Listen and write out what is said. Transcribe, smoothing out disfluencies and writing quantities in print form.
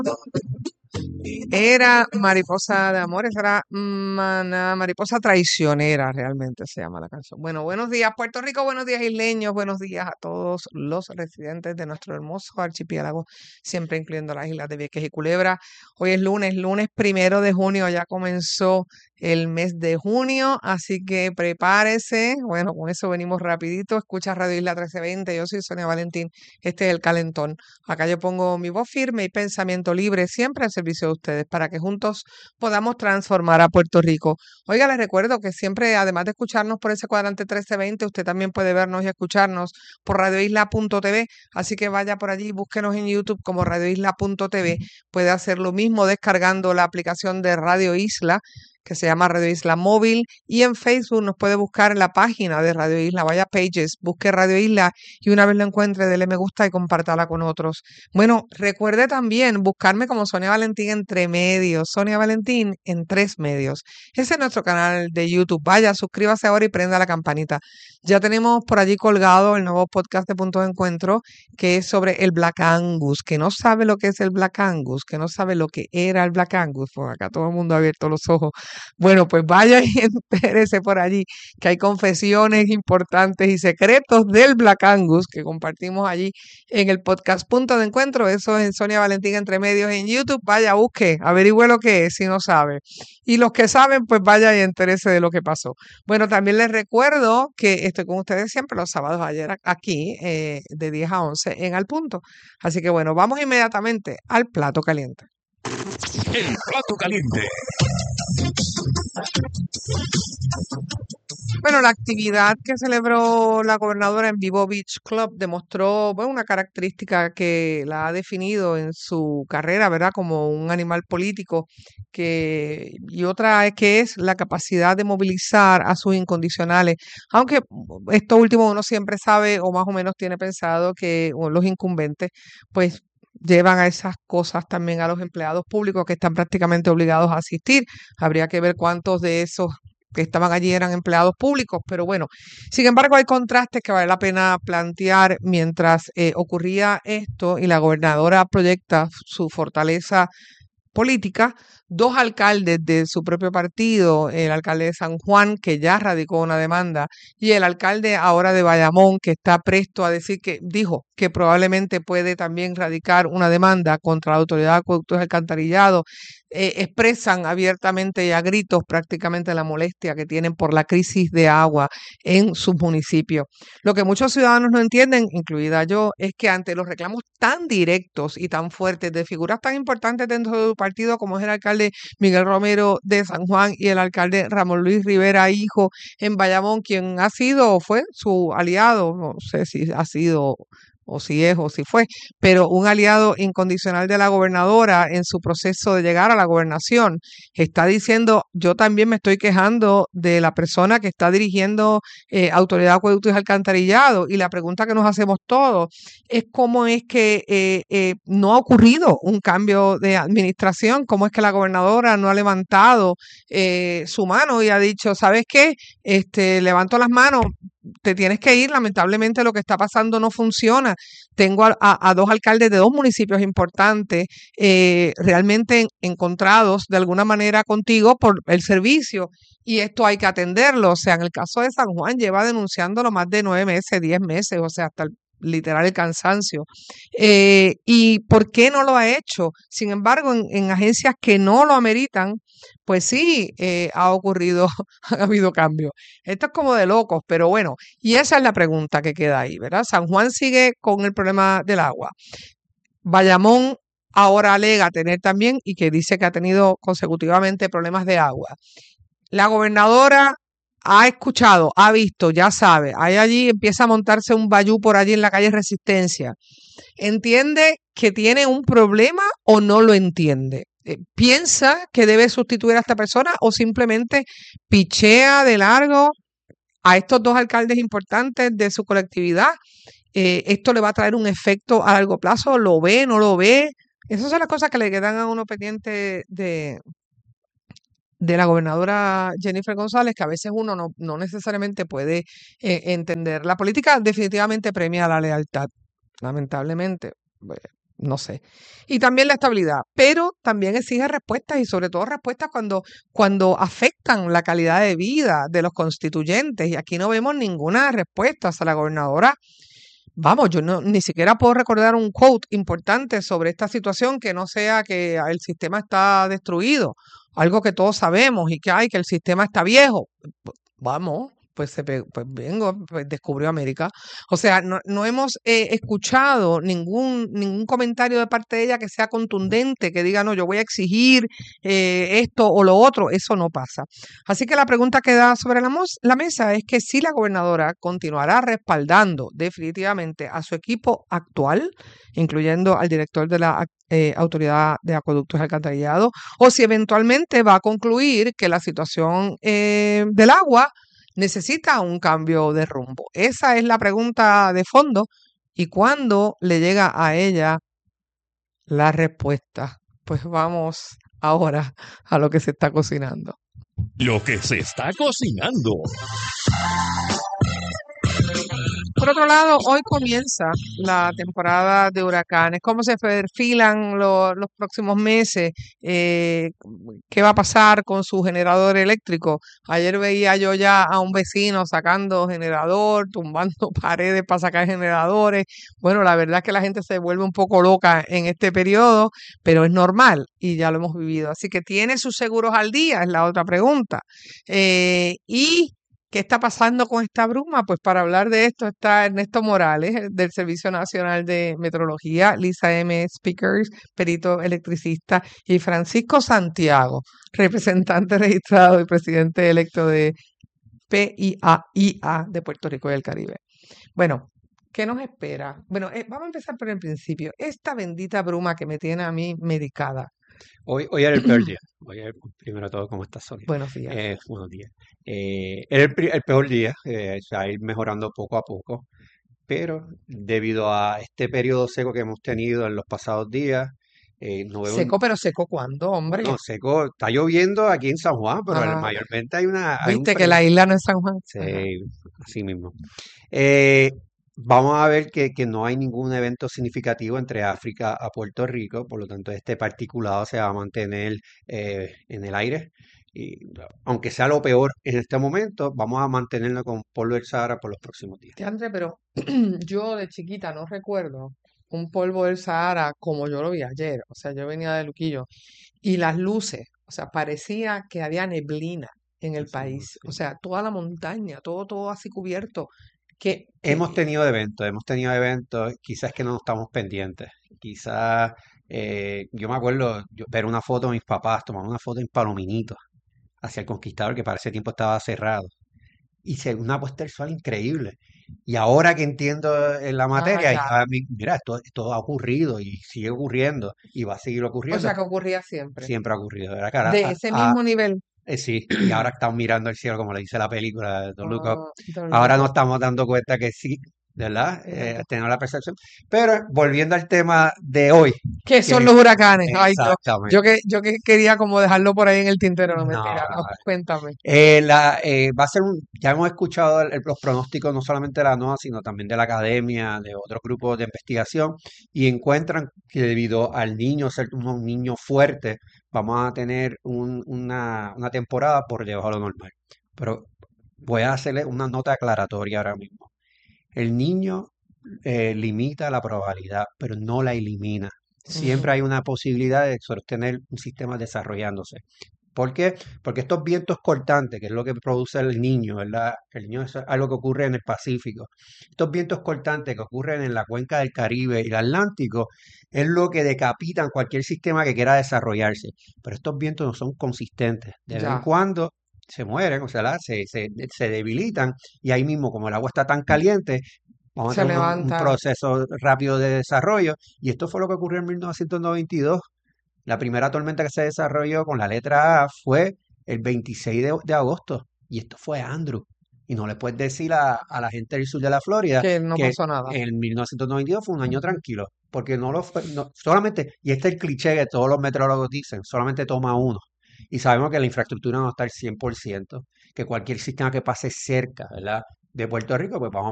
Era Mariposa de Amor, esa era Mariposa Traicionera, realmente se llama la canción. Bueno, buenos días Puerto Rico, buenos días isleños, buenos días a todos los residentes de nuestro hermoso archipiélago, siempre incluyendo las islas de Vieques y Culebra. Hoy es lunes 1 de junio, ya comenzó el mes de junio, así que prepárese. Bueno, con eso venimos rapidito. Escucha Radio Isla 1320, yo soy Sonia Valentín, este es el calentón. Acá yo pongo mi voz firme y pensamiento libre siempre al servicio de ustedes para que juntos podamos transformar a Puerto Rico. Oiga, les recuerdo que siempre, además de escucharnos por ese cuadrante 1320, usted también puede vernos y escucharnos por radioisla.tv, así que vaya por allí, búsquenos en YouTube como radioisla.tv. Puede hacer lo mismo descargando la aplicación de Radio Isla, que se llama Radio Isla Móvil, y en Facebook nos puede buscar en la página de Radio Isla, vaya Pages, busque Radio Isla y una vez lo encuentre, dele me gusta y compártala con otros. Bueno, recuerde también buscarme como Sonia Valentín entre medios, Sonia Valentín en 3 medios. Ese es nuestro canal de YouTube. Vaya, suscríbase ahora y prenda la campanita. Ya tenemos por allí colgado el nuevo podcast de Punto de Encuentro, que es sobre el Black Angus, que no sabe lo que es el Black Angus, que no sabe lo que era el Black Angus, pues acá todo el mundo ha abierto los ojos. Bueno, pues vaya y entérese por allí que hay confesiones importantes y secretos del Black Angus que compartimos allí en el podcast Punto de Encuentro. Eso es en Sonia Valentín Entre Medios en YouTube. Vaya, busque, averigüe lo que es si no sabe. Y los que saben, pues vaya y entérese de lo que pasó. Bueno, también les recuerdo que estoy con ustedes siempre los sábados ayer aquí de 10 a 11 en Al Punto. Así que bueno, vamos inmediatamente al plato caliente. El plato caliente. Bueno, la actividad que celebró la gobernadora en Vivo Beach Club demostró, bueno, una característica que la ha definido en su carrera, ¿verdad? Como un animal político, y otra es que es la capacidad de movilizar a sus incondicionales. Aunque esto último uno siempre sabe o más o menos tiene pensado que los incumbentes, pues llevan a esas cosas también a los empleados públicos que están prácticamente obligados a asistir. Habría que ver cuántos de esos que estaban allí eran empleados públicos, pero bueno, sin embargo hay contrastes que vale la pena plantear mientras ocurría esto y la gobernadora proyecta su fortaleza política. Dos alcaldes de su propio partido, el alcalde de San Juan, que ya radicó una demanda, y el alcalde ahora de Bayamón, que está presto a decir dijo que probablemente puede también radicar una demanda contra la Autoridad de Acueductos y Alcantarillado, expresan abiertamente y a gritos prácticamente la molestia que tienen por la crisis de agua en sus municipios. Lo que muchos ciudadanos no entienden, incluida yo, es que ante los reclamos tan directos y tan fuertes de figuras tan importantes dentro de su partido como es el alcalde Miguel Romero de San Juan y el alcalde Ramón Luis Rivera, hijo, en Bayamón, quien ha sido o fue su aliado, no sé si ha sido o si es o si fue, pero un aliado incondicional de la gobernadora en su proceso de llegar a la gobernación, está diciendo, yo también me estoy quejando de la persona que está dirigiendo Autoridad de Acueductos y Alcantarillado, y la pregunta que nos hacemos todos es cómo es que no ha ocurrido un cambio de administración, cómo es que la gobernadora no ha levantado su mano y ha dicho, ¿sabes qué? Levanto las manos, te tienes que ir, lamentablemente lo que está pasando no funciona. Tengo a dos alcaldes de dos municipios importantes realmente encontrados de alguna manera contigo por el servicio y esto hay que atenderlo. O sea, en el caso de San Juan lleva denunciándolo más de 9 meses, 10 meses, o sea, hasta literal el cansancio. ¿Y por qué no lo ha hecho? Sin embargo, en agencias que no lo ameritan, pues sí, ha ocurrido, ha habido cambios. Esto es como de locos, pero bueno, y esa es la pregunta que queda ahí, ¿verdad? San Juan sigue con el problema del agua. Bayamón ahora alega tener también y que dice que ha tenido consecutivamente problemas de agua. La gobernadora ha escuchado, ha visto, ya sabe, ahí allí empieza a montarse un bayú por allí en la calle Resistencia. ¿Entiende que tiene un problema o no lo entiende? ¿Piensa que debe sustituir a esta persona o simplemente pichea de largo a estos dos alcaldes importantes de su colectividad? ¿Esto le va a traer un efecto a largo plazo? ¿Lo ve, no lo ve? Esas son las cosas que le quedan a uno pendiente de la gobernadora Jennifer González, que a veces uno no necesariamente puede entender. La política definitivamente premia la lealtad, lamentablemente. no sé. Y también la estabilidad, pero también exige respuestas y sobre todo respuestas cuando afectan la calidad de vida de los constituyentes. Y aquí no vemos ninguna respuesta. O sea, la gobernadora, vamos, yo ni siquiera puedo recordar un quote importante sobre esta situación que no sea que el sistema está destruido, algo que todos sabemos y que el sistema está viejo. Vamos, pues vengo, pues descubrió América. O sea, no hemos escuchado ningún comentario de parte de ella que sea contundente, que diga, no, yo voy a exigir esto o lo otro. Eso no pasa. Así que la pregunta que da sobre la mesa es que si la gobernadora continuará respaldando definitivamente a su equipo actual, incluyendo al director de la Autoridad de Acueductos y Alcantarillado, o si eventualmente va a concluir que la situación del agua necesita un cambio de rumbo. Esa es la pregunta de fondo. ¿Y cuándo le llega a ella la respuesta? Pues vamos ahora a lo que se está cocinando. Lo que se está cocinando. Por otro lado, hoy comienza la temporada de huracanes. ¿Cómo se perfilan los próximos meses? ¿Qué va a pasar con su generador eléctrico? Ayer veía yo ya a un vecino sacando generador, tumbando paredes para sacar generadores. Bueno, la verdad es que la gente se vuelve un poco loca en este periodo, pero es normal y ya lo hemos vivido. Así que ¿tiene sus seguros al día? Es la otra pregunta. Y ¿qué está pasando con esta bruma? Pues para hablar de esto está Ernesto Morales, del Servicio Nacional de Meteorología, Lisa M. Speakers, perito electricista, y Francisco Santiago, representante registrado y presidente electo de PIAIA de Puerto Rico y el Caribe. Bueno, ¿qué nos espera? Bueno, vamos a empezar por el principio. Esta bendita bruma que me tiene a mí medicada. Hoy era el peor día. Primero de todo, ¿cómo estás, Sonia? Buenos días. Buenos días. Era el peor día, se va a ir mejorando poco a poco, pero debido a este periodo seco que hemos tenido en los pasados días, no veo Seco, pero seco ¿cuándo, hombre? bueno, seco, está lloviendo aquí en San Juan, pero Ah, mayormente hay un viste que la isla no es San Juan. Ajá. sí, así mismo. Eh, Vamos a ver que no hay ningún evento significativo entre África a Puerto Rico, por lo tanto este particulado se va a mantener en el aire. Y aunque sea lo peor en este momento, vamos a mantenerlo con polvo del Sahara por los próximos días. André, pero yo de chiquita no recuerdo un polvo del Sahara como yo lo vi ayer. O sea, yo venía de Luquillo y las luces, o sea, parecía que había neblina en el Así mismo, país. O sí. sea, toda la montaña, todo así cubierto. Que, Hemos que, tenido eventos, quizás que no estamos pendientes. Quizás, yo me acuerdo ver una foto de mis papás, tomar una foto en Palominitos hacia el Conquistador, que para ese tiempo estaba cerrado. Hice una puesta del sol increíble. Y ahora que entiendo en la materia, ya. mira, esto ha ocurrido y sigue ocurriendo y va a seguir O ocurriendo. sea, que ocurría siempre. Siempre ha ocurrido. ¿Verdad? Que ahora, De ese mismo nivel. sí, y ahora estamos mirando el cielo, como le dice la película de Don't Look Up. Don't Ahora look nos up. estamos dando cuenta que sí, ¿verdad? Fíjate. Tenemos la percepción. Pero volviendo al tema de hoy, ¿Qué son que los huracanes? Ay, exactamente. yo que quería como dejarlo por ahí en el tintero, no No, mentira. No, cuéntame. va a ser ya hemos escuchado los pronósticos no solamente de la NOAA, sino también de la academia, de otros grupos de investigación, y encuentran que debido al niño ser un niño fuerte, vamos a tener una temporada por debajo de lo normal. Pero voy a hacerle una nota aclaratoria ahora mismo. El niño limita la probabilidad, pero no la elimina. Siempre Ujú. hay una posibilidad de sostener un sistema desarrollándose. ¿Por qué? Porque estos vientos cortantes, que es lo que produce el niño, ¿verdad? El niño es algo que ocurre en el Pacífico. Estos vientos cortantes que ocurren en la cuenca del Caribe y el Atlántico es lo que decapitan cualquier sistema que quiera desarrollarse. Pero estos vientos no son consistentes. De vez en Ya, cuando se mueren, o sea, se debilitan y ahí mismo, como el agua está tan caliente, vamos a se tener un levanta. proceso rápido de desarrollo. Y esto fue lo que ocurrió en 1992. La primera tormenta que se desarrolló con la letra A fue el 26 de agosto. Y esto fue Andrew. Y no le puedes decir a la gente del sur de la Florida Que no que pasó nada. en 1992 fue un año tranquilo. Porque no lo fue. Solamente, y este es el cliché que todos los meteorólogos dicen, solamente toma uno. Y sabemos que la infraestructura no está al 100%, que cualquier sistema que pase cerca, ¿verdad? De Puerto Rico, pues vamos